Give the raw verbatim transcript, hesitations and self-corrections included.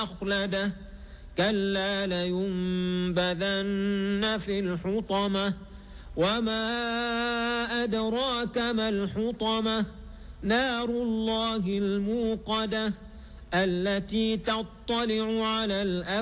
الأخلدة كلا لينبذن في الحطمة وما أدراك ما الحطمة نار الله الموقدة التي تطلع على الأفئدة